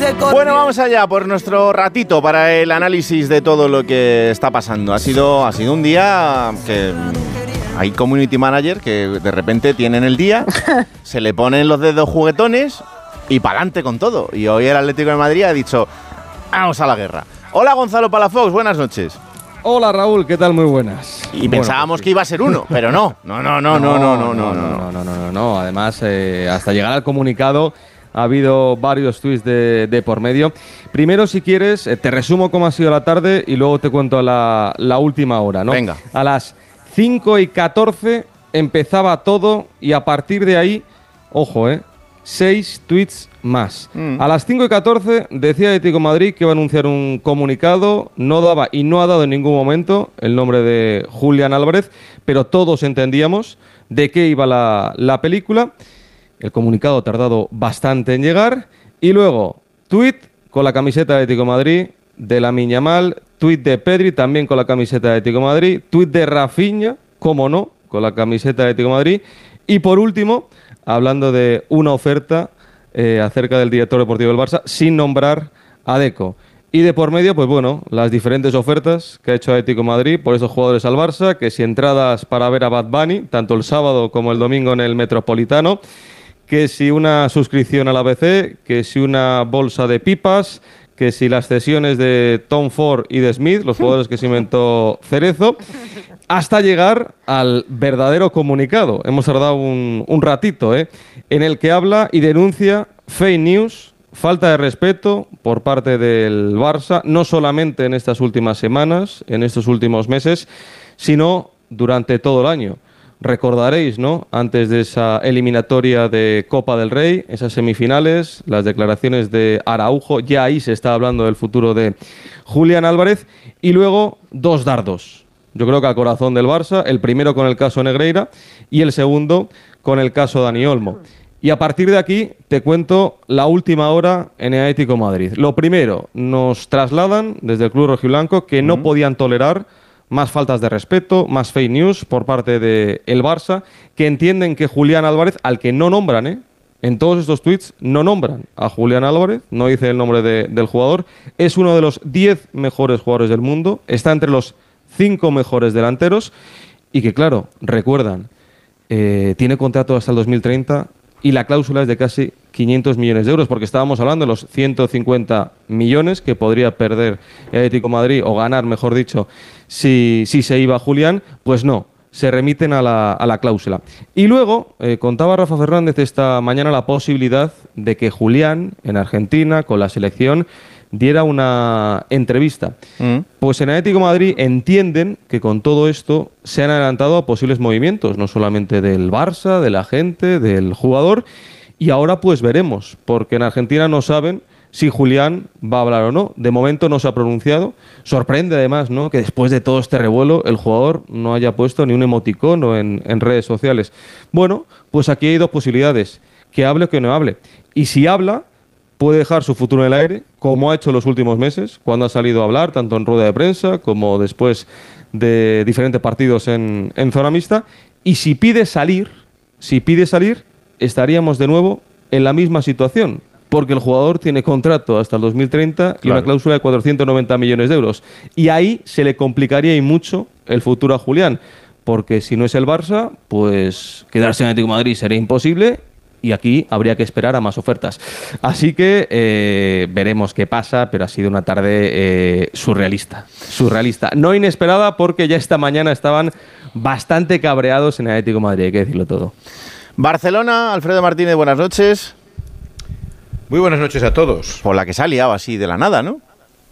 Bueno, vamos allá por nuestro ratito para el análisis de todo lo que está pasando. Ha sido un día que hay community manager que de repente tienen el día, se le ponen los dedos juguetones y pa'lante con todo. Y hoy el Atlético de Madrid ha dicho, vamos a la guerra. Hola Gonzalo Palafox, buenas noches. Hola Raúl, ¿qué tal? Muy buenas. Y pensábamos que iba a ser uno, pero no. No. Además, hasta llegar al comunicado ha habido varios tuits de por medio. Primero, si quieres, te resumo cómo ha sido la tarde y luego te cuento la última hora, ¿no? Venga. A las 5:14 empezaba todo y a partir de ahí, ojo, 6 tweets más. A las 5:14 decía Atlético de Madrid que iba a anunciar un comunicado, no daba y no ha dado en ningún momento el nombre de Julián Álvarez, pero todos entendíamos de qué iba la película. El comunicado ha tardado bastante en llegar y luego tuit con la camiseta de Atlético de Madrid de Lamine Yamal, tuit de Pedri también con la camiseta de Atlético de Madrid, tuit de Rafinha, cómo no, con la camiseta de Atlético de Madrid y por último, hablando de una oferta acerca del director deportivo del Barça, sin nombrar a Deco. Y de por medio, pues bueno, las diferentes ofertas que ha hecho Atlético de Madrid por esos jugadores al Barça, que si entradas para ver a Bad Bunny, tanto el sábado como el domingo en el Metropolitano, que si una suscripción al ABC, que si una bolsa de pipas, que si las cesiones de Tom Ford y de Smith, los jugadores que se inventó Cerezo, hasta llegar al verdadero comunicado. Hemos tardado un ratito, en el que habla y denuncia fake news, falta de respeto por parte del Barça, no solamente en estas últimas semanas, en estos últimos meses, sino durante todo el año. Recordaréis, ¿no?, antes de esa eliminatoria de Copa del Rey, esas semifinales, las declaraciones de Araujo, ya ahí se está hablando del futuro de Julián Álvarez, y luego 2 dardos. Yo creo que al corazón del Barça, el primero con el caso Negreira y el segundo con el caso Dani Olmo. Y a partir de aquí te cuento la última hora en el Atlético de Madrid. Lo primero, nos trasladan desde el club rojiblanco que no podían tolerar más faltas de respeto, más fake news por parte del Barça, que entienden que Julián Álvarez, al que no nombran, en todos estos tweets no nombran a Julián Álvarez, no dice el nombre del jugador, es uno de los 10 mejores jugadores del mundo, está entre los 5 mejores delanteros y que, claro, recuerdan, tiene contrato hasta el 2030 y la cláusula es de casi 500 millones de euros, porque estábamos hablando de los 150 millones que podría perder el Atlético de Madrid, o ganar, mejor dicho, si se iba Julián. Pues no, se remiten a la cláusula. Y luego, contaba Rafa Fernández esta mañana la posibilidad de que Julián, en Argentina, con la selección, diera una entrevista. Pues en Atlético de Madrid entienden que con todo esto se han adelantado a posibles movimientos, no solamente del Barça, de la gente, del jugador, y ahora pues veremos, porque en Argentina no saben si Julián va a hablar o no. De momento no se ha pronunciado. Sorprende además, ¿no?, que después de todo este revuelo el jugador no haya puesto ni un emoticono en redes sociales. Bueno, pues aquí hay 2 posibilidades, que hable o que no hable. Y si habla, puede dejar su futuro en el aire, como ha hecho en los últimos meses, cuando ha salido a hablar, tanto en rueda de prensa como después de diferentes partidos en zona mixta. Y si pide salir, estaríamos de nuevo en la misma situación, porque el jugador tiene contrato hasta el 2030 y una cláusula de 490 millones de euros. Y ahí se le complicaría y mucho el futuro a Julián, porque si no es el Barça, pues quedarse en Atlético de Madrid sería imposible. Y aquí habría que esperar a más ofertas. Así que veremos qué pasa, pero ha sido una tarde surrealista. No inesperada, porque ya esta mañana estaban bastante cabreados en el Atlético de Madrid, hay que decirlo todo. Barcelona, Alfredo Martínez, buenas noches. Muy buenas noches a todos. Por la que se ha liado así de la nada, ¿no?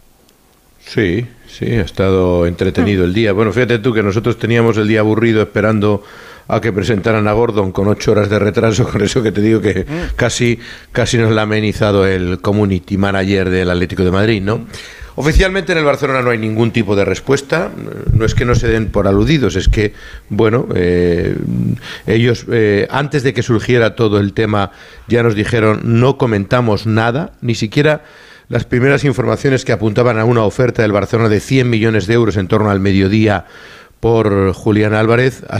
Sí, ha estado entretenido el día. Bueno, fíjate tú que nosotros teníamos el día aburrido esperando a que presentaran a Gordon con 8 horas de retraso, con eso que te digo que casi nos la ha amenizado el community manager del Atlético de Madrid, ¿no? Oficialmente en el Barcelona no hay ningún tipo de respuesta, no es que no se den por aludidos, es que, bueno, ellos antes de que surgiera todo el tema ya nos dijeron no comentamos nada, ni siquiera las primeras informaciones que apuntaban a una oferta del Barcelona de 100 millones de euros en torno al mediodía por Julián Álvarez